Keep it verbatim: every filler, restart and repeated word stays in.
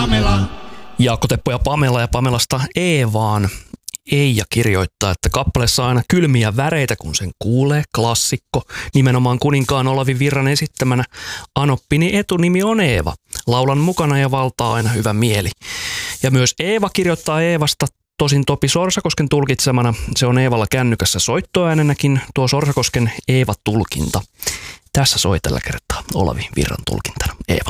Pamela. Jaakko Teppo ja Pamela ja Pamelasta Eevaan. Eija kirjoittaa, että kappaleessa on aina kylmiä väreitä, kun sen kuulee. Klassikko. Nimenomaan kuninkaan Olavi Virran esittämänä. Anoppini etunimi on Eeva. Laulan mukana ja valtaa aina hyvä mieli. Ja myös Eeva kirjoittaa Eevasta, tosin Topi Sorsakosken tulkitsemana. Se on Eevalla kännykässä soittoäänenäkin tuo Sorsakosken Eeva-tulkinta. Tässä soi tällä kertaa Olavi Virran tulkintana Eeva.